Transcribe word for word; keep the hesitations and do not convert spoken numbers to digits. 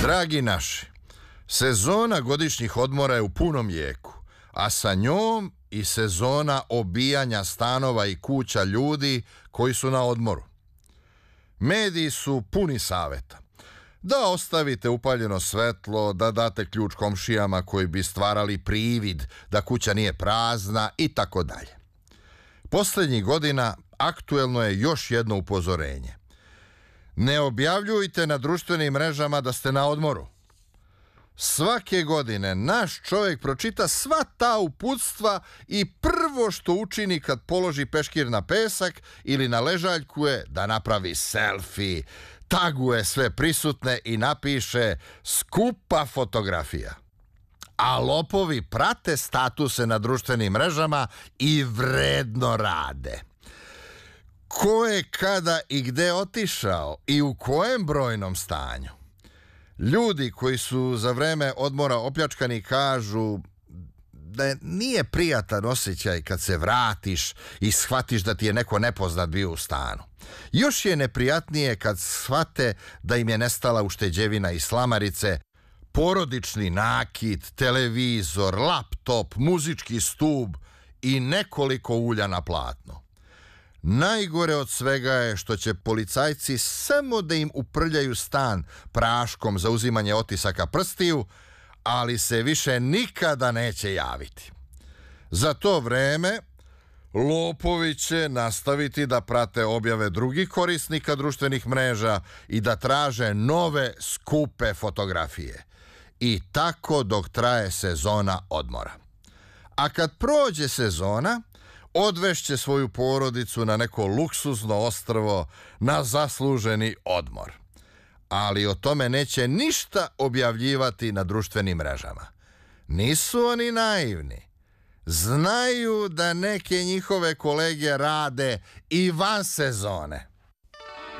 Dragi naši, sezona godišnjih odmora je u punom jeku, a sa njom i sezona obijanja stanova i kuća ljudi koji su na odmoru. Mediji su puni saveta. Da ostavite upaljeno svetlo, da date ključ komšijama koji bi stvarali privid da kuća nije prazna i tako dalje. Posljednjih godina aktuelno je još jedno upozorenje. Ne objavljujte na društvenim mrežama da ste na odmoru. Svake godine naš čovjek pročita sva ta uputstva i prvo što učini kad položi peškir na pesak ili na ležaljku je da napravi selfie, taguje sve prisutne i napiše skupa fotografija. A lopovi prate statuse na društvenim mrežama i vredno rade. Ko je kada i gde otišao i u kojem brojnom stanju? Ljudi koji su za vreme odmora opljačkani kažu da nije prijatan osjećaj kad se vratiš i shvatiš da ti je neko nepoznat bio u stanu. Još je neprijatnije kad shvate da im je nestala ušteđevina iz slamarice, porodični nakit, televizor, laptop, muzički stub i nekoliko ulja na platno. Najgore od svega je što će policajci samo da im uprljaju stan praškom za uzimanje otisaka prstiju, ali se više nikada neće javiti. Za to vreme lopovi će nastaviti da prate objave drugih korisnika društvenih mreža i da traže nove skupe fotografije. I tako dok traje sezona odmora. A kad prođe sezona, odvešće svoju porodicu na neko luksuzno ostrvo na zasluženi odmor. Ali o tome neće ništa objavljivati na društvenim mrežama. Nisu oni naivni. Znaju da neke njihove kolege rade i van sezone.